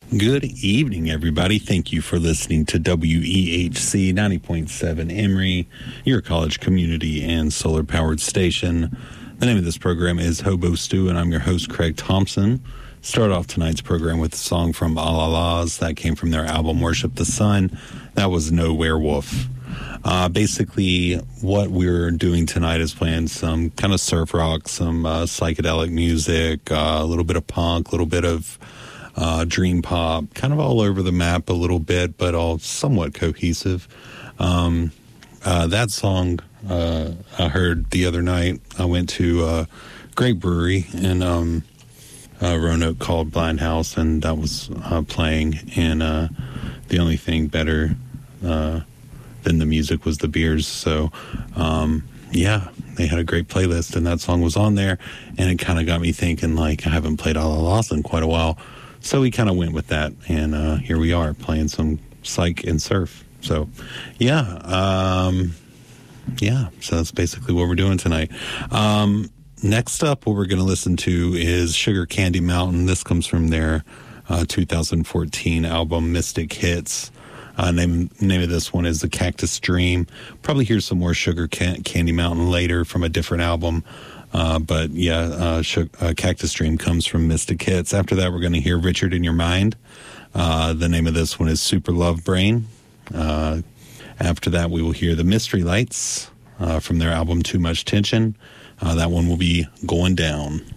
Good evening, everybody. Thank you for listening to WEHC 90.7 Emory, your college community and solar-powered station. The name of this program is Hobo Stew, and I'm your host, Craig Thompson. Start off tonight's program with a song from Alalas that came from their album Worship the Sun. That was No Werewolf. Basically, what we're doing tonight is playing some kind of surf rock, some psychedelic music, a little bit of punk, a little bit of dream pop, kind of all over the map a little bit, but all somewhat cohesive. That song I heard the other night. I went to a great brewery in Roanoke called Blind House, and that was playing, and the only thing better than the music was the beers. So yeah, they had a great playlist, and that song was on there, and it kind of got me thinking, like, I haven't played Alalas in quite a while. So we kind of went with that, and here we are playing some psych and surf. So, yeah, so that's basically what we're doing tonight. Next up, what we're going to listen to is Sugar Candy Mountain. This comes from their 2014 album Mystic Hits. Name of this one is The Cactus Dream. Probably hear some more Sugar Candy Mountain later from a different album. But yeah, Cactus Dream comes from Mystic Hits. After that, we're going to hear Richard in Your Mind. The name of this one is Super Love Brain. After that, we will hear The Mystery Lights from their album Too Much Tension. That one will be Going Down.